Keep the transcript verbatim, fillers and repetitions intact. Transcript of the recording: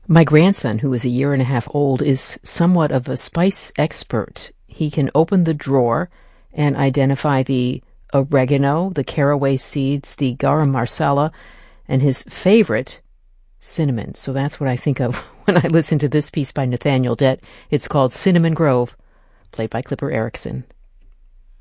My grandson, who is a year and a half old, is somewhat of a spice expert. He can open the drawer and identify the oregano, the caraway seeds, the garam masala, and his favorite, cinnamon. So that's what I think of when I listen to this piece by Nathaniel Dett. It's called Cinnamon Grove, played by Clipper Erickson.